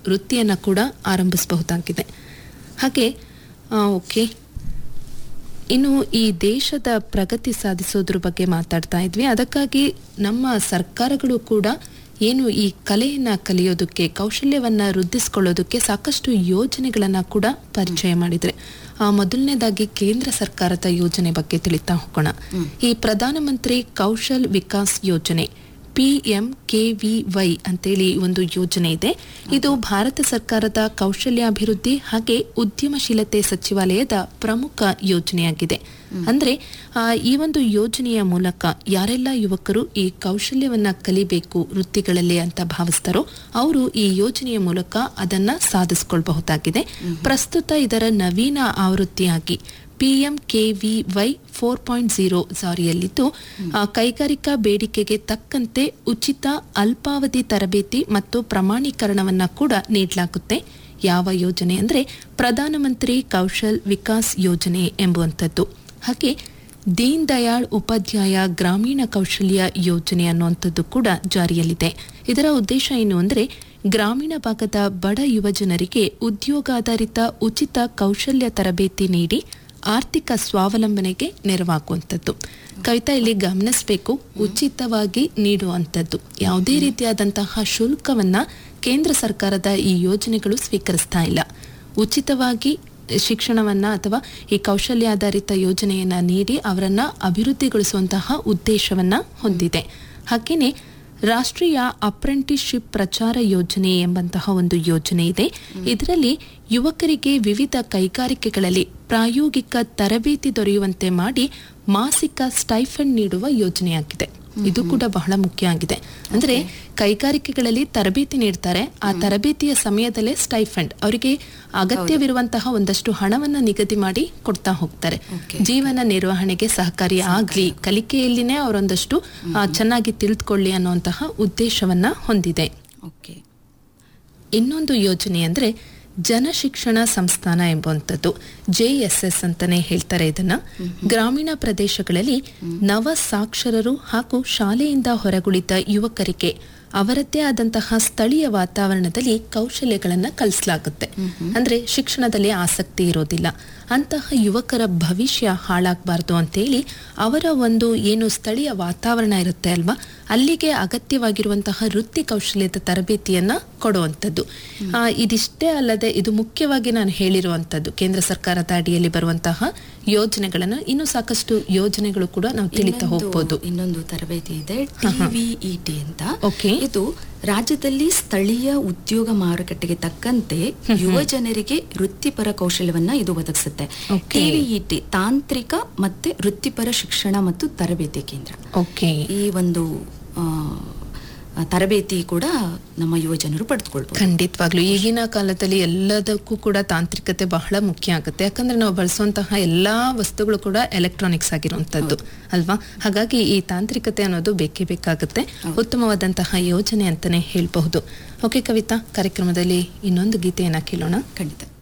ವೃತ್ತಿಯನ್ನು ಕೂಡ ಆರಂಭಿಸಬಹುದಾಗಿದೆ. ಹಾಗೆ ಓಕೆ, ಇನ್ನು ಈ ದೇಶದ ಪ್ರಗತಿ ಸಾಧಿಸೋದ್ರ ಬಗ್ಗೆ ಮಾತಾಡ್ತಾ ಇದ್ವಿ. ಅದಕ್ಕಾಗಿ ನಮ್ಮ ಸರ್ಕಾರಗಳು ಕೂಡ ಏನು ಈ ಕಲೆಯನ್ನು ಕಲಿಯೋದಕ್ಕೆ, ಕೌಶಲ್ಯವನ್ನು ವೃದ್ಧಿಸ್ಕೊಳ್ಳೋದಕ್ಕೆ ಸಾಕಷ್ಟು ಯೋಜನೆಗಳನ್ನು ಕೂಡ ಪರಿಚಯ ಮಾಡಿದರೆ. ಮೊದಲನೇದಾಗಿ ಕೇಂದ್ರ ಸರ್ಕಾರದ ಯೋಜನೆ ಬಗ್ಗೆ ತಿಳಿತಾ ಹೋಗೋಣ. ಈ ಪ್ರಧಾನಮಂತ್ರಿ ಕೌಶಲ್ ವಿಕಾಸ್ ಯೋಜನೆ PMKVY ಅಂತೇಳಿ ಒಂದು ಯೋಜನೆ ಇದೆ. ಇದು ಭಾರತ ಸರ್ಕಾರದ ಕೌಶಲ್ಯಾಭಿವೃದ್ಧಿ ಹಾಗೆ ಉದ್ಯಮಶೀಲತೆ ಸಚಿವಾಲಯದ ಪ್ರಮುಖ ಯೋಜನೆಯಾಗಿದೆ. ಅಂದ್ರೆ ಈ ಒಂದು ಯೋಜನೆಯ ಮೂಲಕ ಯಾರೆಲ್ಲ ಯುವಕರು ಈ ಕೌಶಲ್ಯವನ್ನ ಕಲಿಬೇಕು ವೃತ್ತಿಗಳಲ್ಲಿ ಅಂತ ಭಾವಿಸ್ತಾರೋ ಅವರು ಈ ಯೋಜನೆಯ ಮೂಲಕ ಅದನ್ನ ಸಾಧಿಸಿಕೊಳ್ಳಬಹುದಾಗಿದೆ. ಪ್ರಸ್ತುತ ಇದರ ನವೀನ ಆವೃತ್ತಿಯಾಗಿ PMKVY 4.0 ಜಾರಿಯಲ್ಲಿದ್ದು ಕೈಗಾರಿಕಾ ಬೇಡಿಕೆಗೆ ತಕ್ಕಂತೆ ಉಚಿತ ಅಲ್ಪಾವಧಿ ತರಬೇತಿ ಮತ್ತು ಪ್ರಮಾಣೀಕರಣವನ್ನ ಕೂಡ ನೀಡಲಾಗುತ್ತೆ. ಯಾವ ಯೋಜನೆ ಅಂದ್ರೆ ಪ್ರಧಾನಮಂತ್ರಿ ಕೌಶಲ್ ವಿಕಾಸ್ ಯೋಜನೆ ಎಂಬುವಂಥದ್ದು. ಹಾಗೆ ದೀನ್ ದಯಾಳ್ ಉಪಾಧ್ಯಾಯ ಗ್ರಾಮೀಣ ಕೌಶಲ್ಯ ಯೋಜನೆ ಅನ್ನುವಂಥದ್ದು ಕೂಡ ಜಾರಿಯಲ್ಲಿದೆ. ಇದರ ಉದ್ದೇಶ ಏನು ಅಂದ್ರೆ ಗ್ರಾಮೀಣ ಭಾಗದ ಬಡ ಯುವಜನರಿಗೆ ಉದ್ಯೋಗಾಧಾರಿತ ಉಚಿತ ಕೌಶಲ್ಯ ತರಬೇತಿ ನೀಡಿ ಆರ್ಥಿಕ ಸ್ವಾವಲಂಬನೆಗೆ ನೆರವಾಗುವಂಥದ್ದು. ಕವಿತಾ, ಇಲ್ಲಿ ಗಮನಿಸಬೇಕು, ಉಚಿತವಾಗಿ ನೀಡುವಂಥದ್ದು. ಯಾವುದೇ ರೀತಿಯಾದಂತಹ ಶುಲ್ಕವನ್ನ ಕೇಂದ್ರ ಸರ್ಕಾರದ ಈ ಯೋಜನೆಗಳು ಸ್ವೀಕರಿಸ್ತಾ ಇಲ್ಲ. ಉಚಿತವಾಗಿ ಶಿಕ್ಷಣವನ್ನ ಅಥವಾ ಈ ಕೌಶಲ್ಯಾಧಾರಿತ ಯೋಜನೆಯನ್ನ ನೀಡಿ ಅವರನ್ನ ಅಭಿವೃದ್ಧಿಗೊಳಿಸುವಂತಹ ಉದ್ದೇಶವನ್ನ ಹೊಂದಿದೆ. ಹಾಗೇನೆ ರಾಷ್ಟ್ರೀಯ ಅಪ್ರೆಂಟಿಸ್ಶಿಪ್ ಪ್ರಚಾರ ಯೋಜನೆ ಎಂಬಂತಹ ಒಂದು ಯೋಜನೆ ಇದೆ. ಇದರಲ್ಲಿ ಯುವಕರಿಗೆ ವಿವಿಧ ಕೈಗಾರಿಕೆಗಳಲ್ಲಿ ಪ್ರಾಯೋಗಿಕ ತರಬೇತಿ ದೊರೆಯುವಂತೆ ಮಾಡಿ ಮಾಸಿಕ ಸ್ಟೈಫಂಡ್ ನೀಡುವ ಯೋಜನೆಯಾಗಿದೆ. ಇದು ಕೂಡ ಬಹಳ ಮುಖ್ಯ ಆಗಿದೆ. ಅಂದ್ರೆ ಕೈಗಾರಿಕೆಗಳಲ್ಲಿ ತರಬೇತಿ ನೀಡ್ತಾರೆ, ಆ ತರಬೇತಿಯ ಸಮಯದಲ್ಲೇ ಸ್ಟೈಫಂಡ್ ಅವರಿಗೆ ಅಗತ್ಯವಿರುವಂತಹ ಒಂದಷ್ಟು ಹಣವನ್ನ ನಿಗದಿ ಮಾಡಿ ಕೊಡ್ತಾ ಹೋಗ್ತಾರೆ. ಜೀವನ ನಿರ್ವಹಣೆಗೆ ಸಹಕಾರಿ ಆಗ್ಲಿ, ಕಲಿಕೆಯಲ್ಲಿನೇ ಅವರೊಂದಷ್ಟು ಚೆನ್ನಾಗಿ ತಿಳಿದುಕೊಳ್ಳಿ ಅನ್ನುವಂತಹ ಉದ್ದೇಶವನ್ನ ಹೊಂದಿದೆ. ಇನ್ನೊಂದು ಯೋಜನೆ ಅಂದ್ರೆ ಜನಶಿಕ್ಷಣ ಸಂಸ್ಥಾನ ಎಂಬುವಂಥದ್ದು, JSS ಅಂತಾನೆ ಹೇಳ್ತಾರೆ ಇದನ್ನ. ಗ್ರಾಮೀಣ ಪ್ರದೇಶಗಳಲ್ಲಿ ನವ ಸಾಕ್ಷರರು ಹಾಗೂ ಶಾಲೆಯಿಂದ ಹೊರಗುಳಿದ ಯುವಕರಿಗೆ ಅವರದ್ದೇ ಆದಂತಹ ಸ್ಥಳೀಯ ವಾತಾವರಣದಲ್ಲಿ ಕೌಶಲ್ಯಗಳನ್ನು ಕಲಿಸಲಾಗುತ್ತೆ. ಅಂದ್ರೆ ಶಿಕ್ಷಣದಲ್ಲಿ ಆಸಕ್ತಿ ಇರೋದಿಲ್ಲ, ಅಂತಹ ಯುವಕರ ಭವಿಷ್ಯ ಹಾಳಾಗಬಾರ್ದು ಅಂತೇಳಿ ಅವರ ಒಂದು ಏನು ಸ್ಥಳೀಯ ವಾತಾವರಣ ಇರುತ್ತೆ ಅಲ್ವಾ, ಅಲ್ಲಿಗೆ ಅಗತ್ಯವಾಗಿರುವಂತಹ ವೃತ್ತಿ ಕೌಶಲ್ಯದ ತರಬೇತಿಯನ್ನ ಕೊಡುವಂಥದ್ದು. ಇದಿಷ್ಟೇ ಅಲ್ಲದೆ ಇದು ಮುಖ್ಯವಾಗಿ ನಾನು ಹೇಳಿರುವಂಥದ್ದು ಕೇಂದ್ರ ಸರ್ಕಾರದ ಅಡಿಯಲ್ಲಿ ಬರುವಂತಹ ಯೋಜನೆಗಳನ್ನು. ಇನ್ನು ಸಾಕಷ್ಟು ಯೋಜನೆಗಳು ಕೂಡ ನಾವು ತಿಳಿತಾ ಹೋಗ್ಬೋದು. ಇನ್ನೊಂದು ತರಬೇತಿ ಇದೆ, TVET ಅಂತ. ಇದು ರಾಜ್ಯದಲ್ಲಿ ಸ್ಥಳೀಯ ಉದ್ಯೋಗ ಮಾರುಕಟ್ಟೆಗೆ ತಕ್ಕಂತೆ ಯುವ ಜನರಿಗೆ ವೃತ್ತಿಪರ ಕೌಶಲ್ಯವನ್ನ ಇದು ಒದಗಿಸುತ್ತೆ. TVET ತಾಂತ್ರಿಕ ಮತ್ತೆ ವೃತ್ತಿಪರ ಶಿಕ್ಷಣ ಮತ್ತು ತರಬೇತಿ ಕೇಂದ್ರ. ಈ ಒಂದು ತರಬೇತಿ ಕೂಡ ನಮ್ಮ ಯುವಜನರು ಪಡೆದುಕೊಳ್ಬಹುದು. ಖಂಡಿತವಾಗ್ಲು ಈಗಿನ ಕಾಲದಲ್ಲಿ ಎಲ್ಲದಕ್ಕೂ ಕೂಡ ತಾಂತ್ರಿಕತೆ ಬಹಳ ಮುಖ್ಯ ಆಗುತ್ತೆ. ಯಾಕಂದ್ರೆ ನಾವು ಬಳಸುವಂತಹ ಎಲ್ಲಾ ವಸ್ತುಗಳು ಕೂಡ ಎಲೆಕ್ಟ್ರಾನಿಕ್ಸ್ ಆಗಿರುವಂತದ್ದು ಅಲ್ವಾ. ಹಾಗಾಗಿ ಈ ತಾಂತ್ರಿಕತೆ ಅನ್ನೋದು ಬೇಕೇ ಬೇಕಾಗುತ್ತೆ. ಉತ್ತಮವಾದಂತಹ ಯೋಜನೆ ಅಂತಾನೆ ಹೇಳ್ಬಹುದು. ಓಕೆ ಕವಿತಾ, ಕಾರ್ಯಕ್ರಮದಲ್ಲಿ ಇನ್ನೊಂದು ಗೀತೆಯನ್ನ ಕೇಳೋಣ. ಖಂಡಿತ.